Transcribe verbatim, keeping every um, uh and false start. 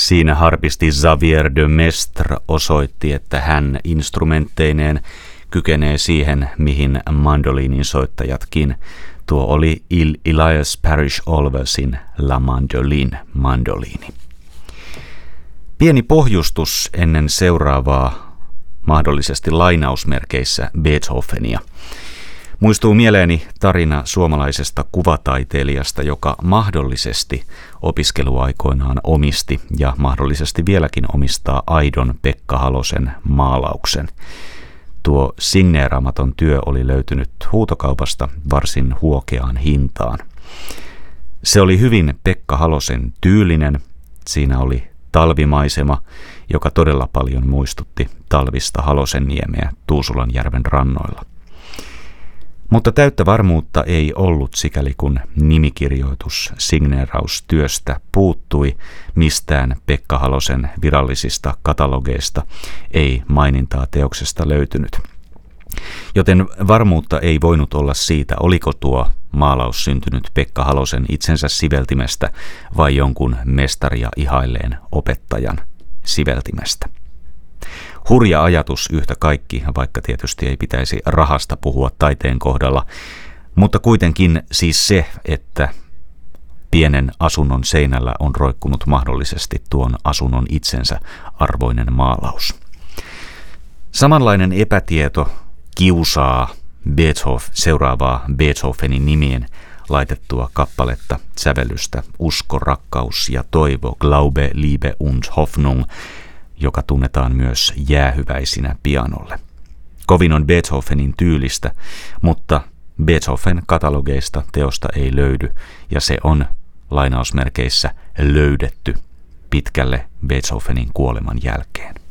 Siinä harpisti Xavier de Mestre osoitti, että hän instrumentteineen kykenee siihen, mihin mandoliinin soittajatkin. Tuo oli Elias Parish Olversin La Mandoline, mandoliini. Pieni pohjustus ennen seuraavaa, mahdollisesti lainausmerkeissä, Beethovenia. Muistuu mieleeni tarina suomalaisesta kuvataiteilijasta, joka mahdollisesti opiskeluaikoinaan omisti ja mahdollisesti vieläkin omistaa aidon Pekka Halosen maalauksen. Tuo signeeraamaton työ oli löytynyt huutokaupasta varsin huokeaan hintaan. Se oli hyvin Pekka Halosen tyylinen. Siinä oli talvimaisema, joka todella paljon muistutti talvista Halosenniemeä Tuusulanjärven rannoilla. Mutta täyttä varmuutta ei ollut, sikäli kun nimikirjoitus signeeraustyöstä puuttui. Mistään Pekka Halosen virallisista katalogeista ei mainintaa teoksesta löytynyt. Joten varmuutta ei voinut olla siitä, oliko tuo maalaus syntynyt Pekka Halosen itsensä siveltimestä vai jonkun mestaria ihailleen opettajan siveltimestä. Hurja ajatus yhtä kaikki, vaikka tietysti ei pitäisi rahasta puhua taiteen kohdalla, mutta kuitenkin siis se, että pienen asunnon seinällä on roikkunut mahdollisesti tuon asunnon itsensä arvoinen maalaus. Samanlainen epätieto kiusaa Beethoven, seuraavaa Beethovenin nimien laitettua kappaletta, sävellystä Usko, rakkaus ja toivo, Glaube, Liebe und Hoffnung, joka tunnetaan myös jäähyväisinä pianolle. Kovin on Beethovenin tyylistä, mutta Beethoven katalogeista teosta ei löydy, ja se on lainausmerkeissä löydetty pitkälle Beethovenin kuoleman jälkeen.